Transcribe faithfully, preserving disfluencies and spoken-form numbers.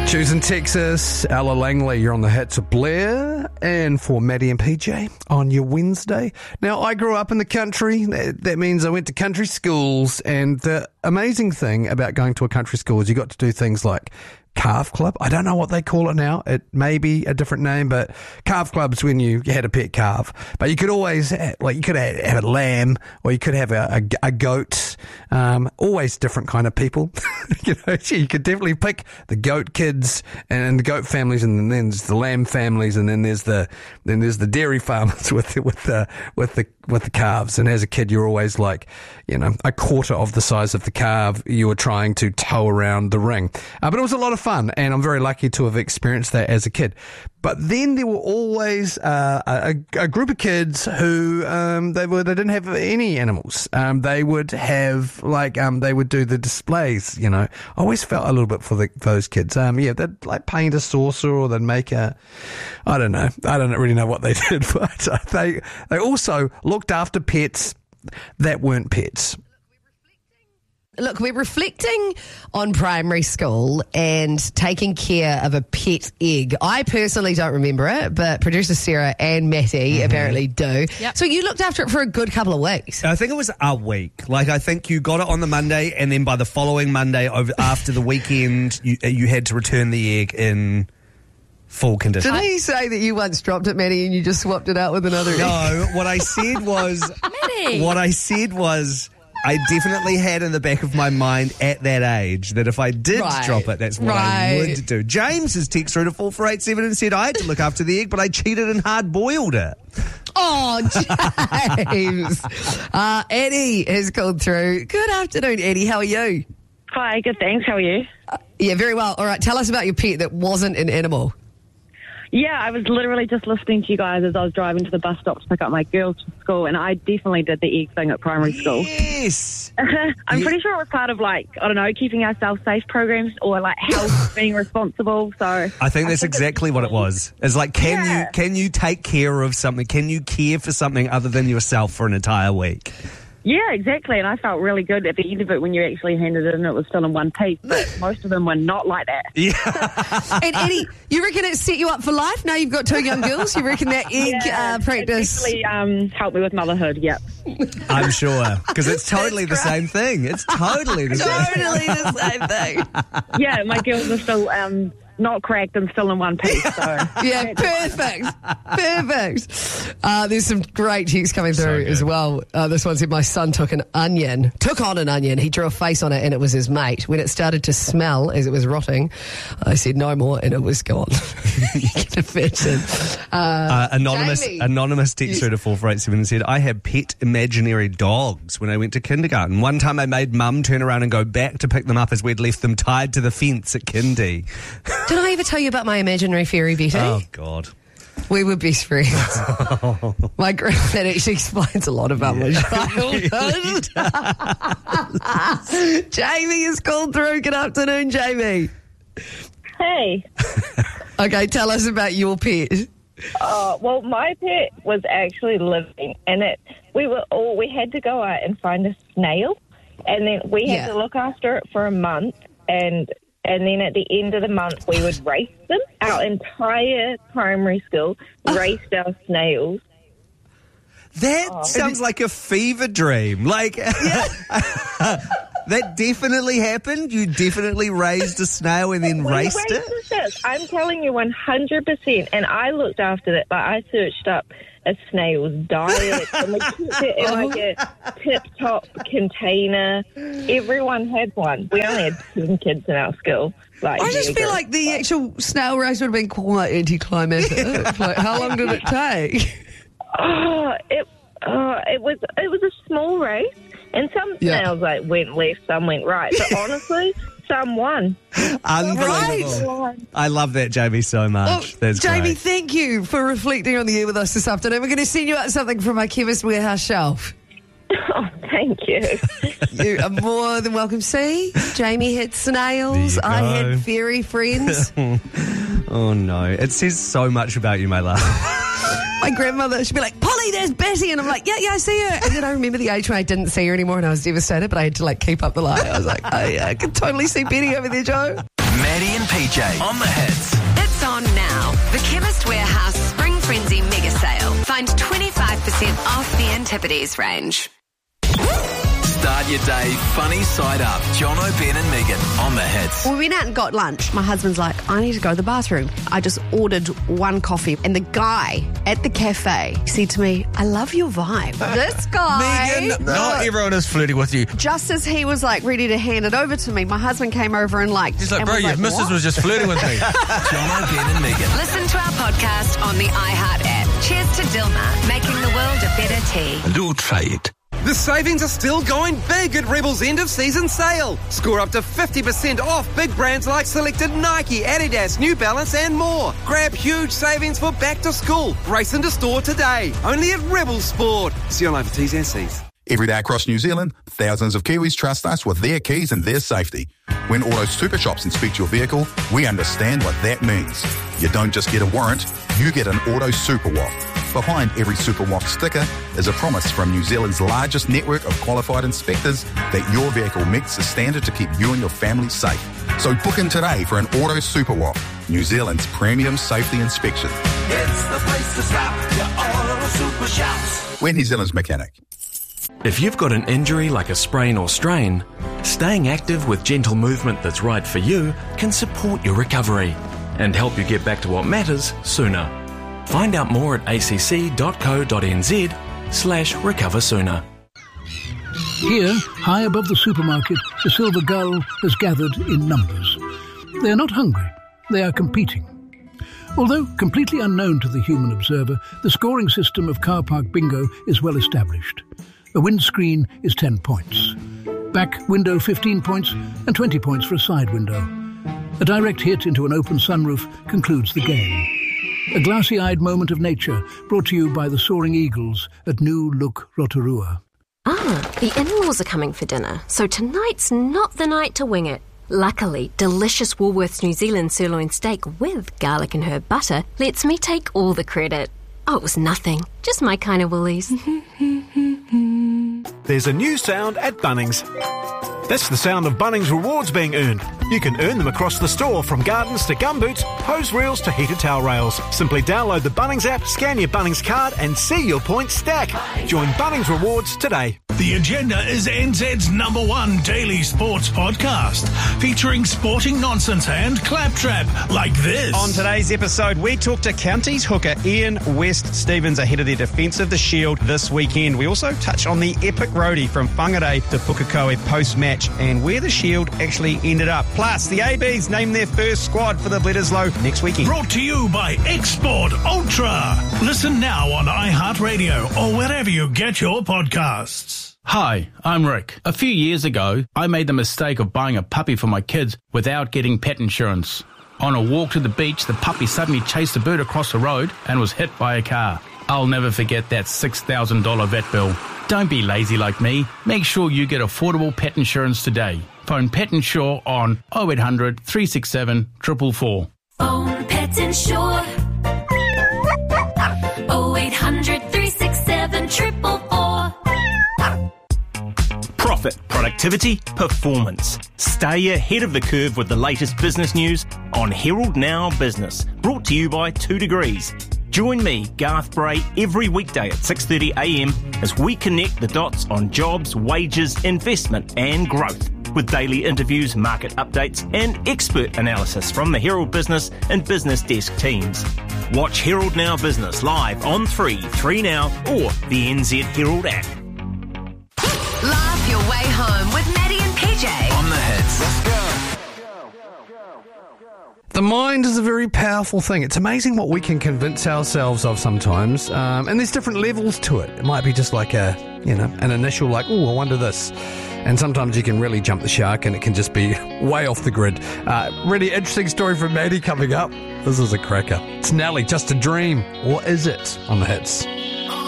Choosing Texas, Ella Langley, you're on the hits of Blair, and for Maddie and P J on your Wednesday. Now, I grew up in the country. That, that means I went to country schools, and the amazing thing about going to a country school is you got to do things like calf club. I don't know what they call it now. It may be a different name, but calf club's when you had a pet calf. But you could always, like, you could have a lamb, or you could have a, a, a goat. Um, always different kind of people. you know, you could definitely pick the goat kids and the goat families, and then there's the lamb families, and then there's the then there's the dairy farmers with the, with the with the with the calves. And as a kid, you're always like, you know, a quarter of the size of the calf you were trying to tow around the ring. Uh, but it was a lot of fun, and I'm very lucky to have experienced that as a kid. But then there were always uh, a, a group of kids who um, they were they didn't have any animals. Um, they would have like um, they would do the displays. You know, I always felt a little bit for, the, for those kids. Um, yeah, they'd like paint a saucer, or they'd make a. I don't know. I don't really know what they did, but they they also looked after pets that weren't pets. Look, we're reflecting on primary school and taking care of a pet egg. I personally don't remember it, but producer Sarah and Matty mm-hmm. apparently do. Yep. So you looked after it for a good couple of weeks. I think it was a week. Like, I think you got it on the Monday, and then by the following Monday, over after the weekend, you, you had to return the egg in full condition. Didn't he say that you once dropped it, Matty, and you just swapped it out with another egg? No, what I said was... Matty! What I said was... I definitely had in the back of my mind at that age that if I did right. drop it, that's what right. I would do. James has texted through to four four eight seven and said I had to look after the egg, but I cheated and hard-boiled it. Oh, James. uh, Eddie has called through. Good afternoon, Eddie. How are you? Hi, good, thanks. How are you? Uh, yeah, very well. All right, tell us about your pet that wasn't an animal. Yeah, I was literally just listening to you guys as I was driving to the bus stop to pick up my girls from school, and I definitely did the egg thing at primary school. Yes! I'm yeah. pretty sure it was part of, like, I don't know, keeping ourselves safe programs, or, like, health, being responsible, so... I think that's I think exactly what it was. It's like, can yeah. you can you take care of something? Can you care for something other than yourself for an entire week? Yeah, exactly, and I felt really good at the end of it when you actually handed it in. It was still in one piece, but most of them were not like that. Yeah. And Eddie, you reckon it set you up for life? Now you've got two young girls. You reckon that egg yeah, uh, practice it's actually um, helped me with motherhood? Yep. I'm sure, because it's totally the same thing. It's totally the same. Totally the same thing. Yeah, my girls are still. Um, Not cracked and still in one piece. So yeah, perfect, perfect. Uh, there's some great texts coming through so as well. Uh, this one said, my son took an onion, took on an onion. He drew a face on it, and it was his mate. When it started to smell as it was rotting, I said no more, and it was gone. You can imagine. Uh, uh, anonymous, Jamie. anonymous text through to four four eight seven and said, I had pet imaginary dogs when I went to kindergarten. One time I made mum turn around and go back to pick them up as we'd left them tied to the fence at kindy. Did I ever tell you about my imaginary fairy, Betty? Oh, God. We were best friends. My granddad actually explains a lot about yeah. my childhood. Jamie is called through. Good afternoon, Jamie. Hey. Okay, tell us about your pet. Uh, well, my pet was actually living, and it we were all we had to go out and find a snail, and then we had yeah. to look after it for a month, and. And then at the end of the month, we would race them. Our entire primary school raced our snails. That oh. sounds like a fever dream. Like, yeah. That definitely happened? You definitely raised a snail and then we raced raised it? This. I'm telling you one hundred percent. And I looked after it. Like, I searched up a snail's diet, and we kept it in like a tip-top container. Everyone had one. We only had ten kids in our school. Like, I just feel ago. like the actual snail race would have been quite anticlimactic. Like, how long did it take? Oh, it oh, it was it was a small race, and some yeah. snails like went left, some went right. But honestly, some won. Unbelievable. Right. I love that, Jamie, so much. Well, That's Jamie, great. thank you for reflecting on the air with us this afternoon. We're going to send you out something from our Chemist Warehouse shelf. Oh, thank you. You are more than welcome. See, Jamie had snails. I had fairy friends. Oh, no. It says so much about you, my love. My grandmother, she'd be like, Polly, there's Betty. And I'm like, yeah, yeah, I see her. And then I remember the age when I didn't see her anymore and I was devastated, but I had to, like, keep up the lie. I was like, oh, yeah, I can totally see Betty over there, Joe. Maddie and P J on the hits. It's on now. The Chemist Warehouse Spring Frenzy Mega Sale. Find twenty-five percent off the Antipodes range. Start your day funny side up. Jono, Ben and Megan on the hits. We went out and got lunch. My husband's like, I need to go to the bathroom. I just ordered one coffee. And the guy at the cafe said to me, I love your vibe. This guy... Megan, not everyone is flirting with you. Just as he was like ready to hand it over to me, my husband came over and like... He's like, and bro, was your like, missus what? was just flirting with me. Jono, Ben and Megan. Listen to our podcast on the iHeart app. Cheers to Dilmah, making the world a better tea. Dual trade. The savings are still going big at Rebel's end-of-season sale. Score up to fifty percent off big brands like selected Nike, Adidas, New Balance and more. Grab huge savings for back to school. Race into store today. Only at Rebel Sport. See you online for T's and C's. Every day across New Zealand, thousands of Kiwis trust us with their keys and their safety. When Auto Super Shops inspect your vehicle, we understand what that means. You don't just get a warrant, you get an Auto Super Walk. Behind every Super Walk sticker is a promise from New Zealand's largest network of qualified inspectors that your vehicle meets the standard to keep you and your family safe. So book in today for an Auto Super Walk, New Zealand's premium safety inspection. It's the place to stop. Your Auto Super Shops. We're New Zealand's mechanic. If you've got an injury like a sprain or strain, staying active with gentle movement that's right for you can support your recovery and help you get back to what matters sooner. Find out more at acc.co.nz slash recover sooner. Here, high above the supermarket, the silver gull has gathered in numbers. They are not hungry, they are competing. Although completely unknown to the human observer, the scoring system of car park bingo is well established. A windscreen is ten points. Back window fifteen points and twenty points for a side window. A direct hit into an open sunroof concludes the game. A glassy-eyed moment of nature brought to you by the Soaring Eagles at New Look Rotorua. Ah, the in-laws are coming for dinner, so tonight's not the night to wing it. Luckily, delicious Woolworths New Zealand sirloin steak with garlic and herb butter lets me take all the credit. Oh, it was nothing. Just my kind of Woolies. There's a new sound at Bunnings. That's the sound of Bunnings rewards being earned. You can earn them across the store, from gardens to gumboots, hose reels to heated towel rails. Simply download the Bunnings app, scan your Bunnings card and see your points stack. Join Bunnings Rewards today. The Agenda is N Z's number one daily sports podcast, featuring sporting nonsense and claptrap like this. On today's episode, we talk to Counties hooker Ian West Stevens ahead of their defence of the Shield this weekend. We also touch on the epic roadie from Whangarei to Pukekohe post-match and where the Shield actually ended up. Plus, the A Bs name their first squad for the Bledisloe next weekend. Brought to you by Export Ultra. Listen now on iHeartRadio or wherever you get your podcasts. Hi, I'm Rick. A few years ago, I made the mistake of buying a puppy for my kids without getting pet insurance. On a walk to the beach, the puppy suddenly chased a bird across the road and was hit by a car. I'll never forget that six thousand dollars vet bill. Don't be lazy like me. Make sure you get affordable pet insurance today. Phone Pet Insure on oh eight hundred, three six seven, four four four. Phone Pet Insure oh eight hundred, three six seven, four four four. Profit, productivity, performance. Stay ahead of the curve with the latest business news on Herald Now Business. Brought to you by Two Degrees. Join me, Garth Bray, every weekday at six thirty a m as we connect the dots on jobs, wages, investment and growth, with daily interviews, market updates and expert analysis from the Herald Business and Business Desk teams. Watch Herald Now Business live on three, three Now or the N Z Herald app. Laugh your way home with Maddie and P J. On the hits. Let's go. The mind is a very powerful thing. It's amazing what we can convince ourselves of sometimes. Um, and there's different levels to it. It might be just like a, you know, an initial like, oh, I wonder this. And sometimes you can really jump the shark and it can just be way off the grid. Uh, really interesting story from Maddie coming up. This is a cracker. It's Nelly, Just a Dream. Or is it? On the hits.